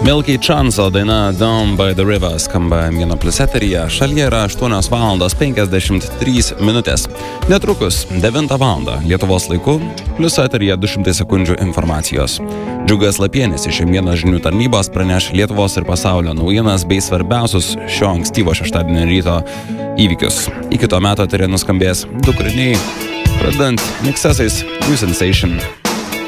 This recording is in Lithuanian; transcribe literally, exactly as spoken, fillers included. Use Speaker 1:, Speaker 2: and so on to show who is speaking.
Speaker 1: Milky Chanso daina Down by the River skamba Mėno Plius eteryje. Šalyje yra aštuonios valandos penkiasdešimt trys minutės. Netrukus devintą valandą Lietuvos laiku Plius eteryje du šimtai sekundžių informacijos. Džiugas Lapienis iš Mėno žinių tarnybos praneš Lietuvos ir pasaulio naujienas bei svarbiausius šio ankstyvo šeštadienio ryto įvykius. Iki to meto eteryje nuskambės du kūriniai, pradedant miksesais New Sensation.